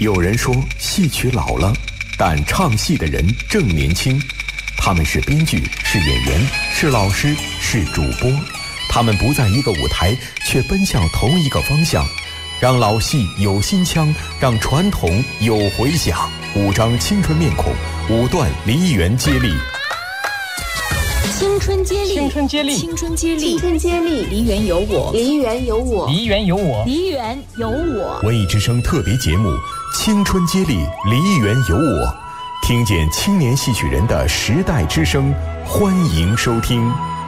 有人说戏曲老了，但唱戏的人正年轻。他们是编剧，是演员，是老师，是主播。他们不在一个舞台，却奔向同一个方向，让老戏有新腔，让传统有回响。5张青春面孔，5段梨园接力。 青春接力， 青春接力， 青春接力， 青春接力， 梨园有我， 梨园有我， 梨园有我， 梨园有我。 文艺之声特别节目《青春接力，梨园有我》，听见青年戏曲人的时代之声，欢迎收听。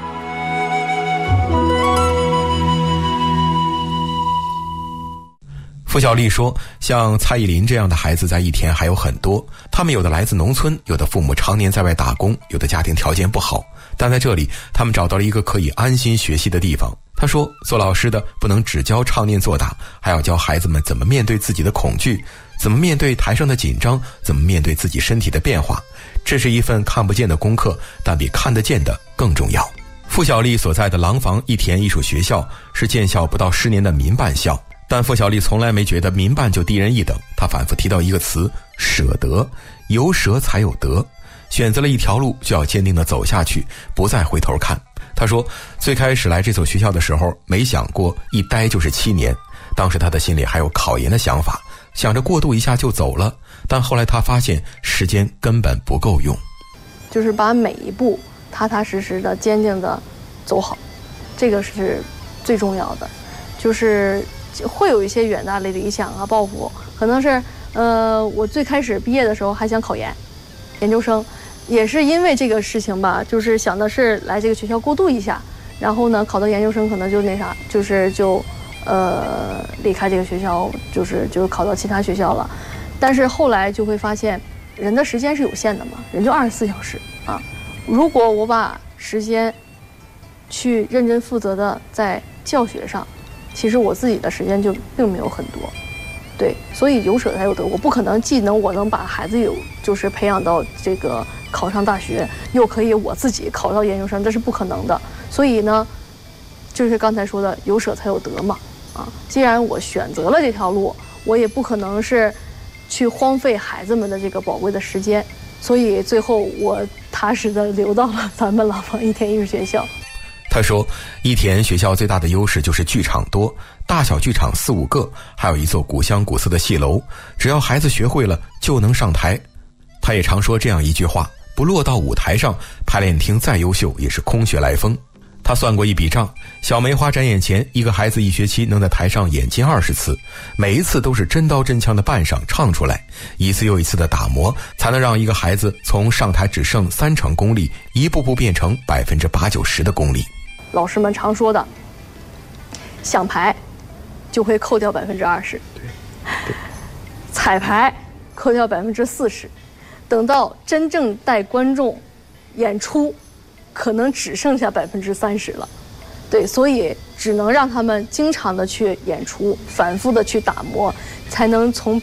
付小丽说，像蔡依林这样的孩子在一田还有很多，他们有的来自农村，有的父母常年在外打工，有的家庭条件不好，但在这里他们找到了一个可以安心学习的地方。他说，做老师的不能只教唱念做打，还要教孩子们怎么面对自己的恐惧，怎么面对台上的紧张，怎么面对自己身体的变化。这是一份看不见的功课，但比看得见的更重要。付小丽所在的廊坊一田艺术学校是建校不到10年的民办校，但付小丽从来没觉得民办就低人一等。她反复提到一个词，舍得，有舍才有得。选择了一条路，就要坚定地走下去，不再回头看。她说，最开始来这所学校的时候，没想过一待就是7年。当时她的心里还有考研的想法，想着过渡一下就走了。但后来她发现时间根本不够用， 就是把每一步踏踏实实的、坚定的走好，这个是最重要的。就是会有一些远大的理想啊、抱负，可能是我最开始毕业的时候还想考研究生，也是因为这个事情吧，就是想的是来这个学校过渡一下，然后呢考到研究生可能就那啥，就离开这个学校，就考到其他学校了。但是后来就会发现，人的时间是有限的嘛，人就24小时啊。如果我把时间去认真负责的在教学上，其实我自己的时间就并没有很多。对，所以有舍才有得，我不可能既能我能把孩子就是培养到这个考上大学，又可以我自己考到研究生，这是不可能的。所以呢，就是刚才说的有舍才有得嘛。啊，既然我选择了这条路，我也不可能是去荒废孩子们的这个宝贵的时间，所以最后我踏实的留到了咱们廊坊一田艺术学校。 他说，一田学校最大的优势就是剧场多，大小剧场4、5个，还有一座古香古色的戏楼，只要孩子学会了就能上台。他也常说这样一句话，不落到舞台上，排练厅再优秀也是空穴来风。他算过一笔账，小梅花展演前，一个孩子1学期能在台上演近20次，每一次都是真刀真枪的扮上唱出来，一次又一次的打磨，才能让一个孩子从上台只剩3成功力，一步步变成80%、90%的功力。 老师们常说的，想排就会扣掉20%，彩排扣掉40%，等到真正带观众演出，可能只剩下30%了。对，所以只能让他们经常的去演出，反复的去打磨，才能从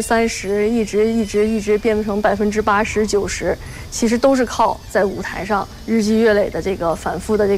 30%一直变成80%、90%。其实都是靠在舞台上日积月累的这个反复的这个